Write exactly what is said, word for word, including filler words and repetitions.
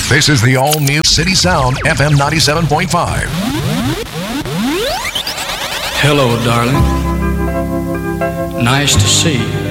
This is the all-new City Sound F M ninety-seven point five. Hello, darling. Nice to see you.